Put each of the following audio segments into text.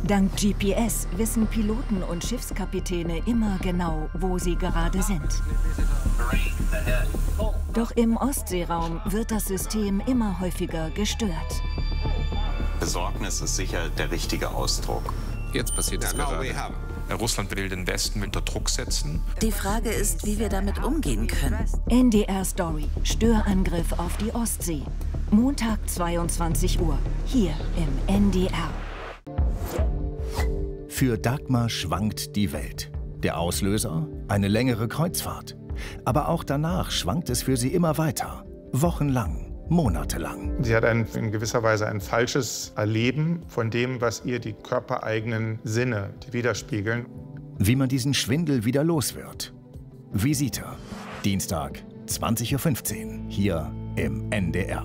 Dank GPS wissen Piloten und Schiffskapitäne immer genau, wo sie gerade sind. Doch im Ostseeraum wird das System immer häufiger gestört. Besorgnis ist sicher der richtige Ausdruck. Jetzt passiert es gerade. Russland will den Westen unter Druck setzen. Die Frage ist, wie wir damit umgehen können. NDR Story. Störangriff auf die Ostsee. Montag 22 Uhr. Hier im NDR. Für Dagmar schwankt die Welt. Der Auslöser? Eine längere Kreuzfahrt. Aber auch danach schwankt es für sie immer weiter. Wochenlang, monatelang. Sie hat in gewisser Weise ein falsches Erleben von dem, was ihr die körpereigenen Sinne widerspiegeln. Wie man diesen Schwindel wieder los wird. Visite. Dienstag, 20:15 Uhr. Hier im NDR.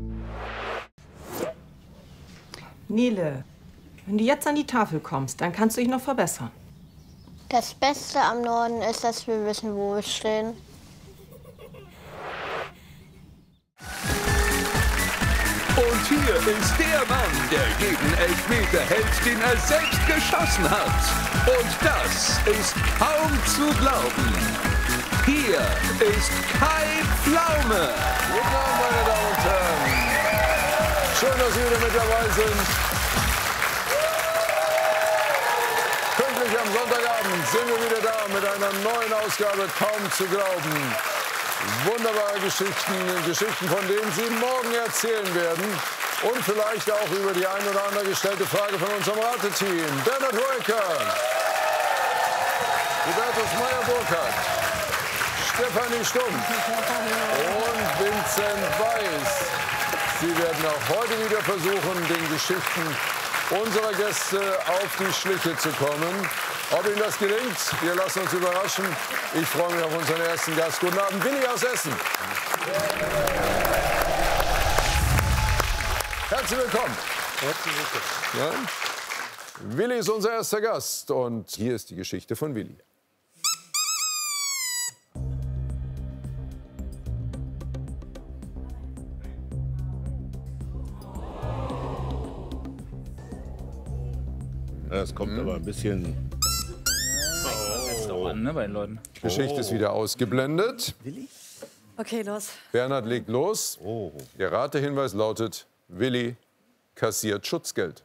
Nele, wenn du jetzt an die Tafel kommst, dann kannst du dich noch verbessern. Das Beste am Norden ist, dass wir wissen, wo wir stehen. Und hier ist der Mann, der jeden Elfmeter hält, den er selbst geschossen hat. Und das ist kaum zu glauben. Hier ist Kai Pflaume. Guten Abend, meine Damen und Herren. Schön, dass Sie wieder mit dabei sind. Pünktlich am Sonntagabend sind wir wieder da mit einer neuen Ausgabe Kaum zu glauben. Wunderbare Geschichten, von denen Sie morgen erzählen werden. Und vielleicht auch über die ein oder andere gestellte Frage von unserem Rateteam. Bernhard Hoeker, Hubertus Meyer-Burkhardt, Stefanie Stumpf und Vincent Weiß. Sie werden auch heute wieder versuchen, den Geschichten unserer Gäste auf die Schliche zu kommen. Ob Ihnen das gelingt, wir lassen uns überraschen. Ich freue mich auf unseren ersten Gast. Guten Abend, Willi aus Essen. Herzlich willkommen. Herzlich willkommen. Ja? Willi ist unser erster Gast und hier ist die Geschichte von Willi. Das kommt aber ein bisschen... Ne, bei den Leuten. Geschichte ist wieder ausgeblendet. Willi? Okay, los. Bernhard legt los. Der Ratehinweis lautet, Willi kassiert Schutzgeld.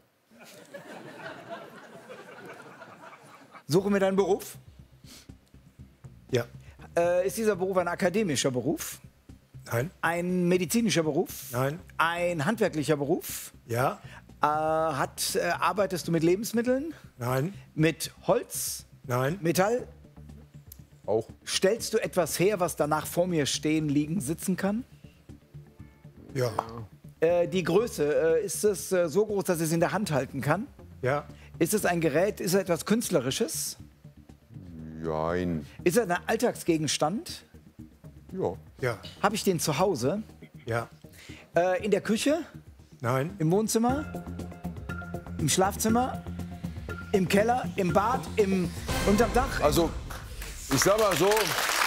Suche mir deinen Beruf. Ja. Ist dieser Beruf ein akademischer Beruf? Nein. Ein medizinischer Beruf? Nein. Ein handwerklicher Beruf? Ja. Arbeitest du mit Lebensmitteln? Nein. Mit Holz? Nein. Metall? Auch. Stellst du etwas her, was danach vor mir stehen, liegen, sitzen kann? Ja. Die Größe, ist es so groß, dass ich es in der Hand halten kann? Ja. Ist es ein Gerät, ist es etwas Künstlerisches? Nein. Ist es ein Alltagsgegenstand? Ja. Ja. Habe ich den zu Hause? Ja. In der Küche? Nein. Im Wohnzimmer? Im Schlafzimmer? Im Keller? Im Bad? Unterm Dach? Also, ich sag mal so...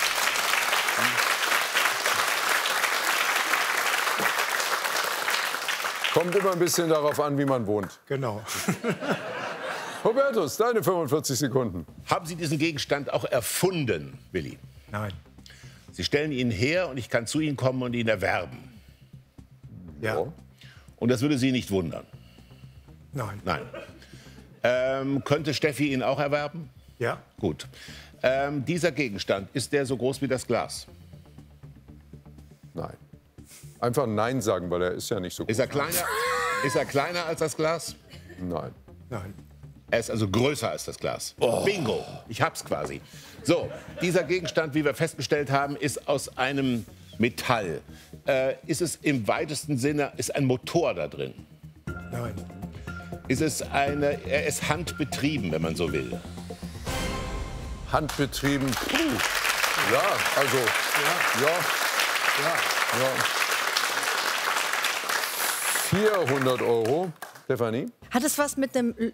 Kommt immer ein bisschen darauf an, wie man wohnt. Genau. Hubertus, deine 45 Sekunden. Haben Sie diesen Gegenstand auch erfunden, Willi? Nein. Sie stellen ihn her und ich kann zu Ihnen kommen und ihn erwerben. Ja. Und das würde Sie nicht wundern? Nein. Nein. Könnte Steffi ihn auch erwerben? Ja. Gut. Dieser Gegenstand, ist der so groß wie das Glas? Nein. Einfach Nein sagen, weil er ist ja nicht so groß. Ist er kleiner als das Glas? Nein. Nein. Er ist also größer als das Glas. Bingo, ich hab's quasi. So, dieser Gegenstand, wie wir festgestellt haben, ist aus einem Metall. Ist es im weitesten Sinne, ist ein Motor da drin? Nein. Er ist handbetrieben, wenn man so will. Handbetrieben. Ja, also. Ja. 400 €. Stefanie? Hat es was mit einem